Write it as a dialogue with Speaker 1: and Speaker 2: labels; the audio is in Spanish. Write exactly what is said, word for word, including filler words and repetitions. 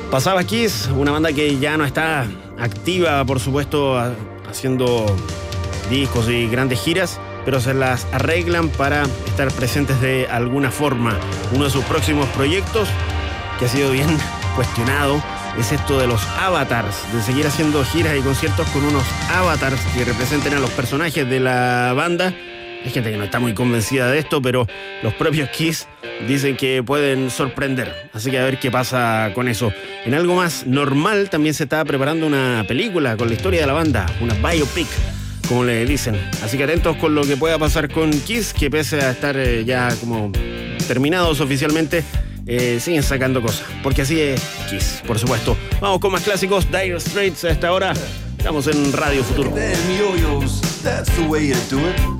Speaker 1: Pasaba Kiss, una banda que ya no está activa, por supuesto, haciendo discos y grandes giras, pero se las arreglan para estar presentes de alguna forma. Uno de sus próximos proyectos, que ha sido bien cuestionado, es esto de los avatars, de seguir haciendo giras y conciertos con unos avatars que representen a los personajes de la banda. Hay gente que no está muy convencida de esto, pero los propios Kiss dicen que pueden sorprender. Así que a ver qué pasa con eso. En algo más normal también se está preparando una película con la historia de la banda, una biopic, como le dicen. Así que atentos con lo que pueda pasar con Kiss, que pese a estar eh, ya como terminados oficialmente, eh, siguen sacando cosas, porque así es Kiss, por supuesto. Vamos con más clásicos. Dire Straits a esta hora. Estamos en Radio Futuro.
Speaker 2: Them yo-yos, that's the way you do it.